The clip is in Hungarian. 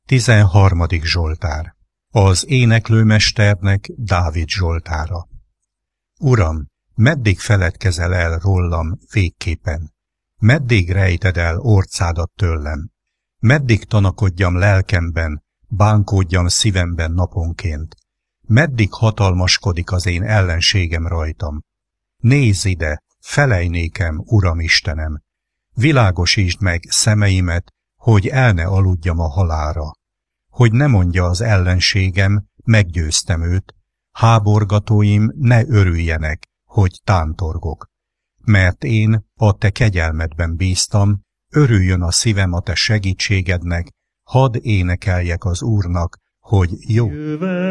13. Zsoltár. Az éneklőmesternek Dávid Zsoltára. Uram, meddig feledkezel el rólam végképpen? Meddig rejted el orcádat tőlem? Meddig tanakodjam lelkemben, bánkódjam szívemben naponként? Meddig hatalmaskodik az én ellenségem rajtam? Nézz ide, felejj nékem, Uram Istenem! Világosítsd meg szemeimet, hogy el ne aludjam a halálra. Hogy ne mondja az ellenségem, meggyőztem őt, háborgatóim ne örüljenek, hogy tántorgok. Mert én a te kegyelmedben bíztam, örüljön a szívem a te segítségednek, hadd énekeljek az Úrnak, hogy jó.